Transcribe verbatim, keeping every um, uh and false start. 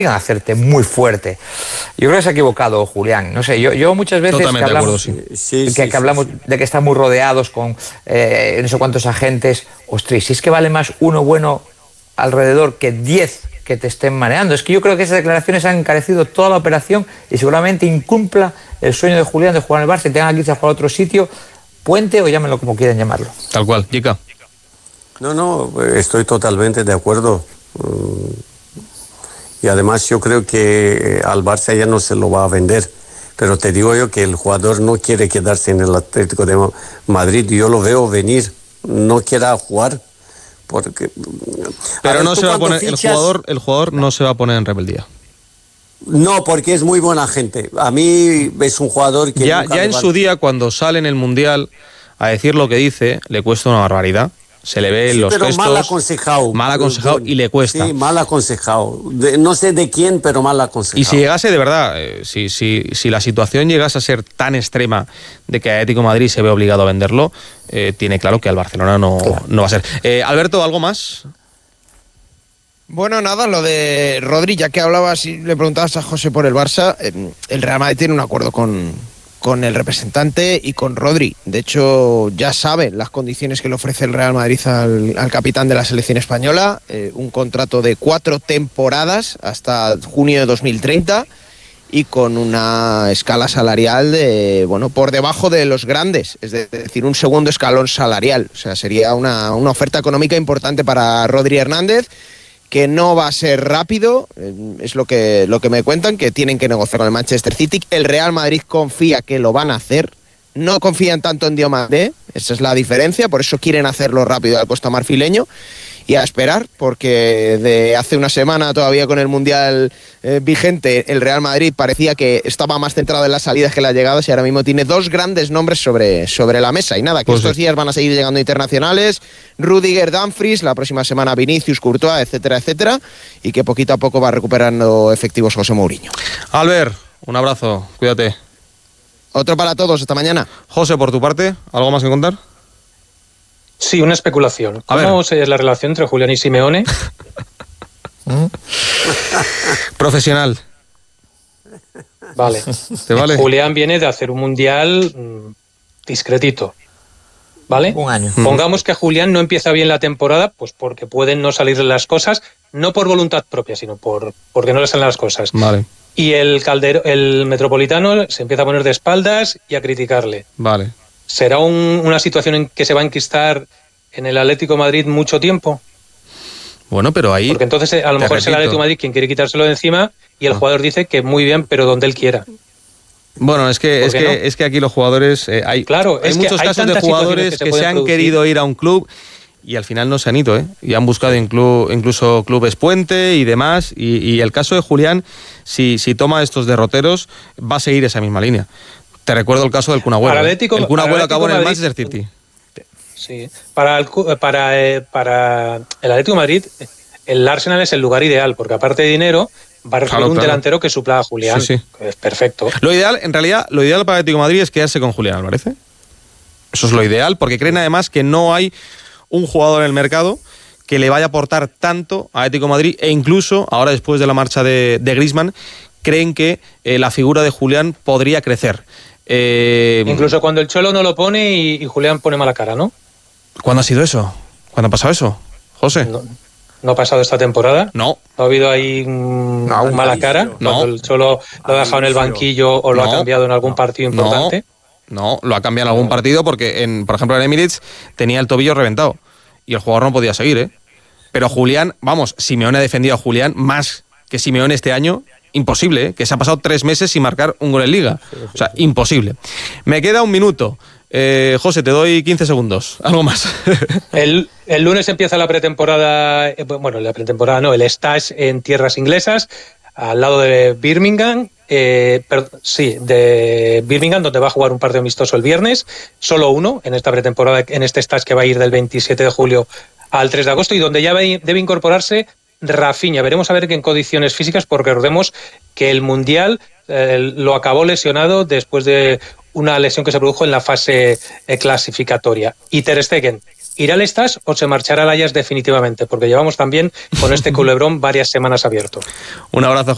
a hacerte muy fuerte. Yo creo que se ha equivocado Julián. No sé, yo, yo muchas veces Totalmente que hablamos, de acuerdo, sí. Sí, sí, que, sí, que hablamos sí. de que están muy rodeados con eh, no sé cuántos agentes. Ostras, si es que vale más uno bueno alrededor que diez que te estén mareando. Es que yo creo que esas declaraciones han encarecido toda la operación y seguramente incumpla el sueño de Julián de jugar en el Barça y tengan que irse a jugar a otro sitio, puente o llámenlo como quieran llamarlo. Tal cual, Jica. No, no, estoy totalmente de acuerdo. Y además yo creo que al Barça ya no se lo va a vender. Pero te digo yo que el jugador no quiere quedarse en el Atlético de Madrid. Yo lo veo venir, no quiera jugar. Porque, pero ver, no se va a poner, fichas, el jugador, el jugador no se va a poner en rebeldía. No, porque es muy buena gente. A mí es un jugador que... Ya, ya en su día, cuando sale en el Mundial a decir lo que dice, le cuesta una barbaridad. Se le ve en sí, los pero gestos. mal aconsejado. Mal aconsejado y le cuesta. Sí, mal aconsejado. De, no sé de quién, pero mal aconsejado. Y si llegase, de verdad, eh, si, si, si la situación llegase a ser tan extrema de que Atlético de Madrid se ve obligado a venderlo, eh, tiene claro que al Barcelona no, claro. no va a ser. Eh, Alberto, ¿algo más? Bueno, nada, lo de Rodri, ya que hablabas y le preguntabas a José por el Barça, eh, el Real Madrid tiene un acuerdo con... con el representante y con Rodri. De hecho, ya saben las condiciones que le ofrece el Real Madrid al, al capitán de la selección española, eh, un contrato de cuatro temporadas hasta junio de dos mil treinta y con una escala salarial de, bueno, por debajo de los grandes, es decir, un segundo escalón salarial. O sea, sería una, una oferta económica importante para Rodri Hernández, que no va a ser rápido, es lo que, lo que me cuentan, que tienen que negociar con el Manchester City. El Real Madrid confía que lo van a hacer, no confían tanto en Diomandé, esa es la diferencia, por eso quieren hacerlo rápido al costa marfileño, y a esperar, porque de hace una semana todavía con el Mundial eh, vigente, el Real Madrid parecía que estaba más centrado en las salidas que en las llegadas y ahora mismo tiene dos grandes nombres sobre, sobre la mesa. Y nada, que pues estos sí. días van a seguir llegando internacionales, Rudiger, Dumfries, la próxima semana Vinicius, Courtois, etcétera, etcétera, y que poquito a poco va recuperando efectivos José Mourinho. Albert, un abrazo, cuídate. Otro para todos, hasta mañana. José, por tu parte, ¿algo más que contar? Sí, una especulación. ¿Cómo es la relación entre Julián y Simeone? Profesional. Vale. ¿Te vale? Julián viene de hacer un mundial mmm, discretito. ¿Vale? Un año. Pongamos que Julián no empieza bien la temporada, pues porque pueden no salirle las cosas, no por voluntad propia, sino por porque no le salen las cosas. Vale. Y el Caldero, el Metropolitano se empieza a poner de espaldas y a criticarle. Vale. ¿Será un, una situación en que se va a enquistar en el Atlético de Madrid mucho tiempo? Bueno, pero ahí... Porque entonces a lo mejor es el Atlético de Madrid quien quiere quitárselo de encima y el ah. jugador dice que muy bien, pero donde él quiera. Bueno, es que, es que, no? es que aquí los jugadores... Eh, hay claro, hay es muchos que hay casos de jugadores que se, que se han producir. querido ir a un club y al final no se han ido, ¿eh? Y han buscado inclu, incluso clubes puente y demás. Y, y el caso de Julián, si, si toma estos derroteros, va a seguir esa misma línea. Te recuerdo el caso del Kun Agüero. Atlético, el Kun Agüero acabó en el Madrid, Manchester City. Sí, para el, para, eh, para el Atlético de Madrid, el Arsenal es el lugar ideal, porque aparte de dinero, va a recibir claro, un claro. delantero que supla a Julián. Sí, sí. Es perfecto. Lo ideal, en realidad, lo ideal para el Atlético de Madrid es quedarse con Julián Álvarez. ¿eh? Eso es lo ideal, porque creen además que no hay un jugador en el mercado que le vaya a aportar tanto a Atlético de Madrid, e incluso, ahora después de la marcha de, de Griezmann, creen que eh, la figura de Julián podría crecer. Eh, Incluso cuando el Cholo no lo pone y, y Julián pone mala cara, ¿no? ¿Cuándo ha sido eso? ¿Cuándo ha pasado eso, José? No, ¿no ha pasado esta temporada? No. ¿Ha habido ahí mm, no, mala cara? No. Cuando el Cholo lo ha dejado en el banquillo o lo no. ha cambiado en algún partido importante. No, no lo ha cambiado en algún partido porque, en, por ejemplo, en Emirates tenía el tobillo reventado y el jugador no podía seguir, ¿eh? Pero Julián, vamos, Simeone ha defendido a Julián más que Simeone este año. Imposible, ¿eh? Que se ha pasado tres meses sin marcar un gol en Liga. O sea, imposible. Me queda un minuto. Eh, José, te doy quince segundos. Algo más. el, el lunes empieza la pretemporada, bueno, la pretemporada no, el stage en tierras inglesas, al lado de Birmingham. Eh, pero, sí, de Birmingham, donde va a jugar un partido amistoso el viernes. Solo uno en esta pretemporada, en este stage que va a ir del veintisiete de julio al tres de agosto y donde ya debe incorporarse Rafinha. Veremos a ver qué en condiciones físicas, porque recordemos que el Mundial eh, lo acabó lesionado después de una lesión que se produjo en la fase eh, clasificatoria. Y Ter Stegen, ¿irá al Stas o se marchará al Ajax definitivamente? Porque llevamos también con este culebrón varias semanas abierto. Un abrazo.